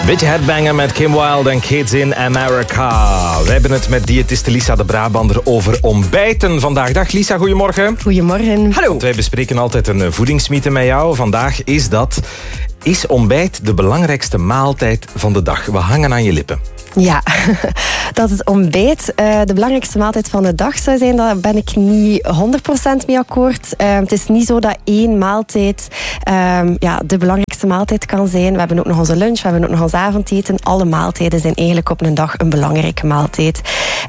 Beetje headbanger met Kim Wilde en Kids in America. We hebben het met diëtiste Lisa de Brabander over ontbijten vandaag. Dag Lisa, goedemorgen. Goedemorgen. Hallo. Want wij bespreken altijd een voedingsmythe met jou. Vandaag is dat... Is ontbijt de belangrijkste maaltijd van de dag? We hangen aan je lippen. Ja, dat het ontbijt de belangrijkste maaltijd van de dag zou zijn, daar ben ik niet 100% mee akkoord. Het is niet zo dat één maaltijd de belangrijkste maaltijd kan zijn. We hebben ook nog onze lunch, we hebben ook nog ons avondeten. Alle maaltijden zijn eigenlijk op een dag een belangrijke maaltijd.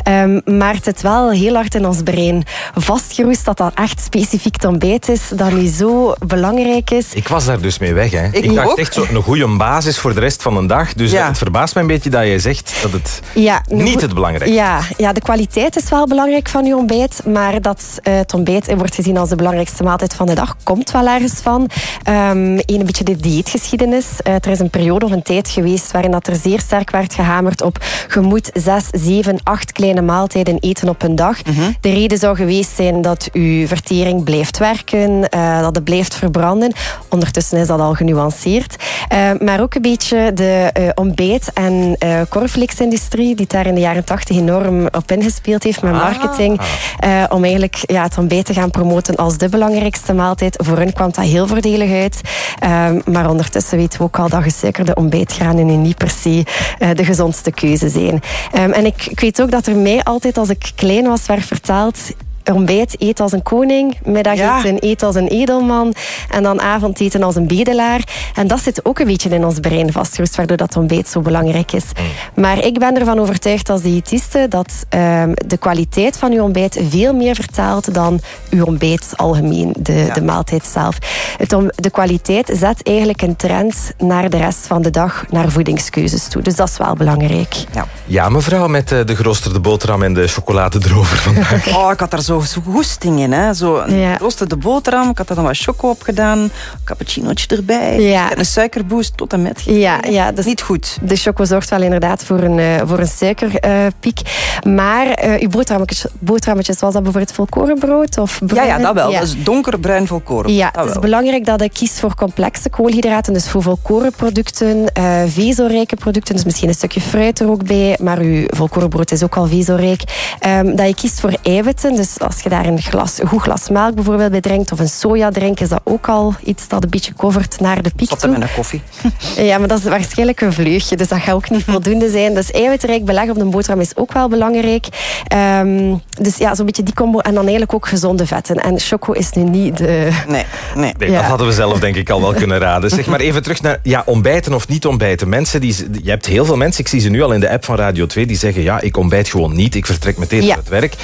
Maar het zit wel heel hard in ons brein vastgeroest dat dat echt specifiek het ontbijt is, dat niet zo belangrijk is. Ik was daar dus mee weg. Hè. Ik dacht echt zo een goede basis voor de rest van de dag. Dus het verbaast me een beetje dat je zegt dat het niet het belangrijkste is. Ja, de kwaliteit is wel belangrijk van je ontbijt, maar dat het ontbijt wordt gezien als de belangrijkste maaltijd van de dag, komt wel ergens van. Een beetje de dieetgeschiedenis. Er is een periode of een tijd geweest waarin dat er zeer sterk werd gehamerd op je moet 6, 7, 8 kleine maaltijden eten op een dag. De reden zou geweest zijn dat je vertering blijft werken, dat het blijft verbranden. Ondertussen is dat al genuanceerd. Maar ook een beetje de ontbijt- en cornflakesindustrie die daar in de jaren 80 enorm op ingespeeld heeft met marketing. Om eigenlijk het ontbijt te gaan promoten als de belangrijkste maaltijd. Voor hun kwam dat heel voordelig uit. Maar ondertussen weten we ook al dat gesuikerde ontbijtgranen nu niet per se de gezondste keuze zijn. En ik weet ook dat er mij altijd, als ik klein was, werd verteld: ontbijt, eet als een koning. Middageten, eet als een edelman. En dan avondeten als een bedelaar. En dat zit ook een beetje in ons brein vastgeroest, waardoor dat ontbijt zo belangrijk is. Maar ik ben ervan overtuigd als diëtiste dat de kwaliteit van uw ontbijt veel meer vertaalt dan uw ontbijt algemeen, de maaltijd zelf. De kwaliteit zet eigenlijk een trend naar de rest van de dag, naar voedingskeuzes toe. Dus dat is wel belangrijk. Ja, mevrouw, met de geroosterde boterham en de chocolade erover vandaag. Ik had daar zo goesting in. Hè. Zo een geroosterde boterham, ik had er dan wat choco op gedaan, een cappuccinootje erbij, en een suikerboost tot en met. Ja, dus niet goed. De choco zorgt wel inderdaad voor een suikerpiek. Maar uw boterhammetjes, was dat bijvoorbeeld volkorenbrood? Of bruin? Ja, dat wel. Dat is donkerbruin volkoren. Ja, het is belangrijk dat je kiest voor complexe koolhydraten, dus voor volkorenproducten, vezelrijke producten, dus misschien een stukje fruit er ook bij, maar uw volkorenbrood is ook al vezelrijk. Dat je kiest voor eiwitten, dus als je daar een goed glas melk bijvoorbeeld bij drinkt, of een sojadrink, is dat ook al iets dat een beetje covert naar de piek toe. Met een koffie. Ja, maar dat is waarschijnlijk een vleugje, dus dat gaat ook niet voldoende zijn. Dus eiwitrijk beleg op de boterham is ook wel belangrijk. Dus zo'n beetje die combo. En dan eigenlijk ook gezonde vetten. En choco is nu niet de... Nee. Dat hadden we zelf denk ik al wel kunnen raden. Zeg maar even terug naar ontbijten of niet ontbijten. Je hebt heel veel mensen, ik zie ze nu al in de app van Radio 2, die zeggen ik ontbijt gewoon niet, ik vertrek meteen naar het werk.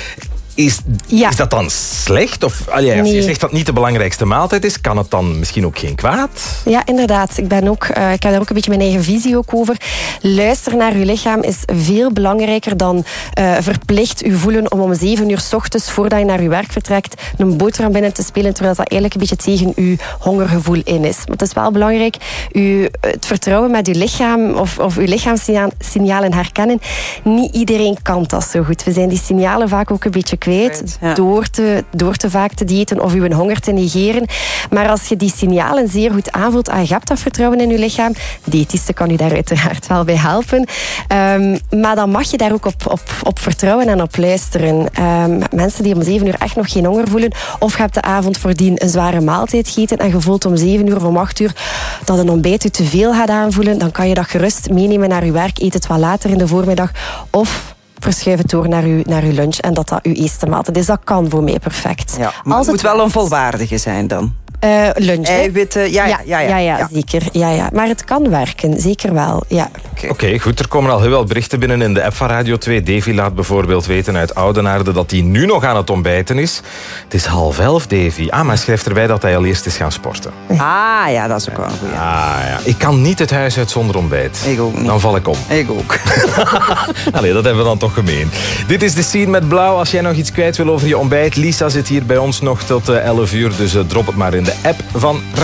Is dat dan slecht? Of als je zegt dat het niet de belangrijkste maaltijd is, kan het dan misschien ook geen kwaad? Ja, inderdaad. Ik heb daar ook een beetje mijn eigen visie ook over. Luister naar uw lichaam is veel belangrijker dan verplicht u voelen om 7 uur 's ochtends, voordat je naar uw werk vertrekt, een boterham binnen te spelen, terwijl dat eigenlijk een beetje tegen uw hongergevoel in is. Maar het is wel belangrijk, het vertrouwen met uw lichaam of uw lichaamssignalen herkennen. Niet iedereen kan dat zo goed. We zijn die signalen vaak ook een beetje kwijt, door te vaak te diëten of uw honger te negeren. Maar als je die signalen zeer goed aanvoelt en je hebt dat vertrouwen in je lichaam, diëtiste kan u daar uiteraard wel bij helpen. Maar dan mag je daar ook op vertrouwen en op luisteren. Mensen die om 7 uur echt nog geen honger voelen, of je hebt de avond voordien een zware maaltijd gegeten en je voelt om 7 uur of om 8 uur dat een ontbijt u te veel gaat aanvoelen, dan kan je dat gerust meenemen naar je werk, eet het wat later in de voormiddag, of verschuif het door naar uw lunch en dat uw eerste maaltijd is. Dat kan voor mij perfect. Ja, maar het moet wel een volwaardige zijn dan. Lunch. Eiwitten, zeker. Ja. Maar het kan werken, zeker wel. Ja. Oké, goed. Er komen al heel veel berichten binnen in de app van Radio 2. Davy laat bijvoorbeeld weten uit Oudenaarde dat hij nu nog aan het ontbijten is. Het is 10:30, Davy. Maar hij schrijft erbij dat hij al eerst is gaan sporten. Dat is ook wel een goeie. Ik kan niet het huis uit zonder ontbijt. Ik ook niet. Dan val ik om. Ik ook. Allee, dat hebben we dan toch gemeen. Dit is de Scene met Blauw. Als jij nog iets kwijt wil over je ontbijt, Lisa zit hier bij ons nog tot 11 uur. Dus drop het maar in de app van